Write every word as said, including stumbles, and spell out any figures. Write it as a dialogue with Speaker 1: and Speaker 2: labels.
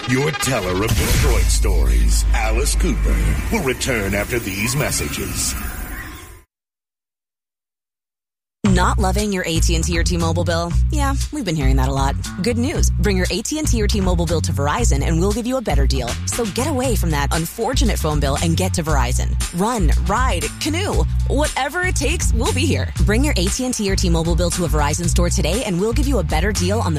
Speaker 1: Your teller of Detroit stories, Alice Cooper, will return after these messages.
Speaker 2: Not loving your A T and T or T-Mobile bill? Yeah, we've been hearing that a lot. Good news. Bring your A T and T or T-Mobile bill to Verizon and we'll give you a better deal. So get away from that unfortunate phone bill and get to Verizon. Run, ride, canoe. Whatever it takes, we'll be here. Bring your A T and T or T-Mobile bill to a Verizon store today and we'll give you a better deal on the